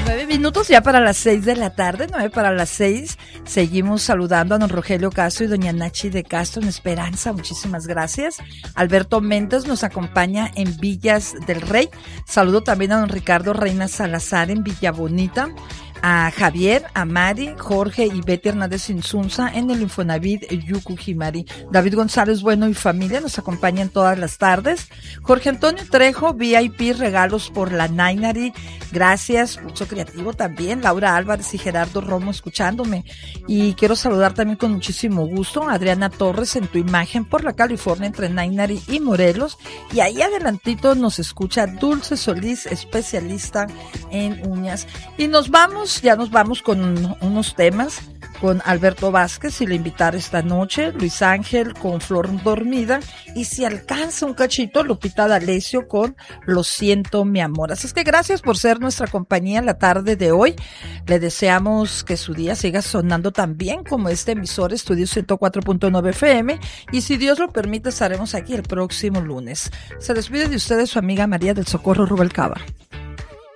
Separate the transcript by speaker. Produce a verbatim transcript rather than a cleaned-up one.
Speaker 1: Nueve minutos ya para las seis de la tarde, nueve para las seis. Seguimos saludando a don Rogelio Castro y doña Nachi de Castro en Esperanza. Muchísimas gracias. Alberto Méndez nos acompaña en Villas del Rey. Saludo también a don Ricardo Reina Salazar en Villa Bonita. A Javier, a Mari, Jorge y Betty Hernández Insunza en el Infonavit Yucujimari. David González Bueno y familia nos acompañan todas las tardes. Jorge Antonio Trejo, V I P regalos por la Nainari. Gracias, mucho creativo también. Laura Álvarez y Gerardo Romo escuchándome. Y quiero saludar también con muchísimo gusto a Adriana Torres en Tu Imagen por la California entre Nainari y Morelos. Y ahí adelantito nos escucha Dulce Solís, especialista en uñas. Y nos vamos Ya nos vamos con unos temas con Alberto Vázquez y le invitar esta noche, Luis Ángel con Flor Dormida y si alcanza un cachito, Lupita D'Alessio con Lo Siento Mi Amor. Así es que gracias por ser nuestra compañía en la tarde de hoy. Le deseamos que su día siga sonando tan bien como este emisor Estudio ciento cuatro punto nueve F M y si Dios lo permite estaremos aquí el próximo lunes. Se despide de ustedes su amiga María del Socorro Rubalcaba.